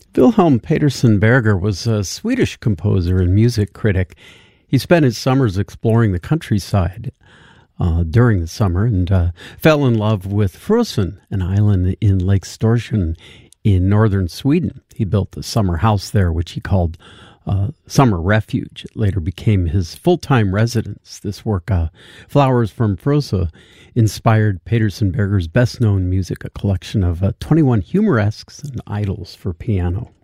Wilhelm Peterson Berger was a Swedish composer and music critic. He spent his summers exploring the countryside during the summer and fell in love with Frösön, an island in Lake Storsjön in northern Sweden. He built a summer house there, which he called Summer Refuge. It later became his full-time residence. This work, Flowers from Frösön, inspired Peterson Berger's best-known music, a collection of 21 humoresques and idylls for piano.